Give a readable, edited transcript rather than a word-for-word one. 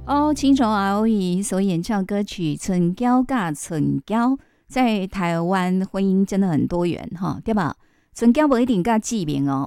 哦，青虫 ROE 所演唱歌曲《春娇甲春娇》，在台湾婚姻真的很多元哈，对吧？春娇不一定甲记名哦。